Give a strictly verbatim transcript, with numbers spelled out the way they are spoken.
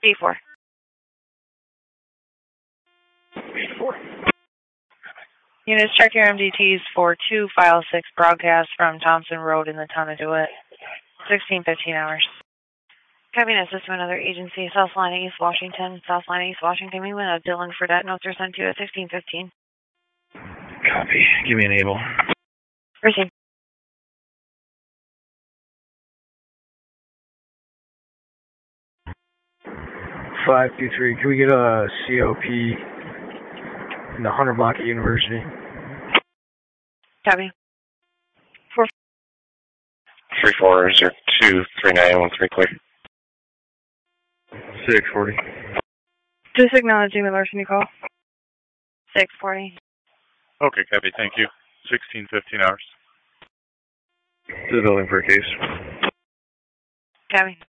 D four. Units, check your M D Ts for two file six broadcast from Thompson Road in the town of DeWitt. sixteen fifteen hours. Copy and assist from another agency, South Line East Washington, South Line East Washington. We went up Dylan Fredette. Notes are sent to you at sixteen fifteen. Copy. Give me an able. Received. five two three, can we get a C O P in the Hunter Block at University? Copy. Four. Three four zero two three nine one three clear. Six forty. Just acknowledging the larceny call. Six forty. Okay, copy. Thank you. Sixteen fifteen hours. To the building for a case. Copy.